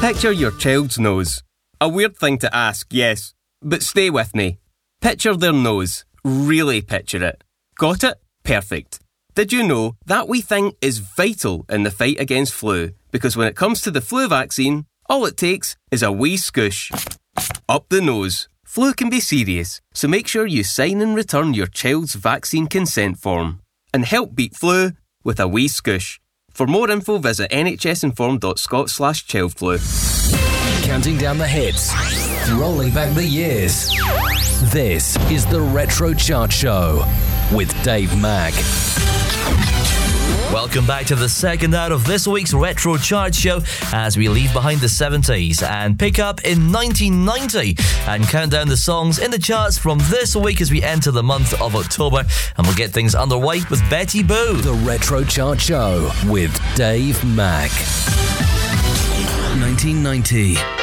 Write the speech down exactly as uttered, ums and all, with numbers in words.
Picture your child's nose. A weird thing to ask, yes, but stay with me. Picture their nose. Really picture it. Got it? Perfect. Did you know that wee thing is vital in the fight against flu? Because when it comes to the flu vaccine, all it takes is a wee scoosh. Up the nose. Flu can be serious, so make sure you sign and return your child's vaccine consent form. And help beat flu with a wee scoosh. For more info, visit nhsinform.scot slash childflu. Counting down the hits, rolling back the years. This is the Retro Chart Show with Dave Mack. Welcome back to the second hour of this week's Retro Chart Show as we leave behind the seventies and pick up in nineteen ninety and count down the songs in the charts from this week as we enter the month of October, and we'll get things underway with Betty Boo. The Retro Chart Show with Dave Mack. nineteen ninety.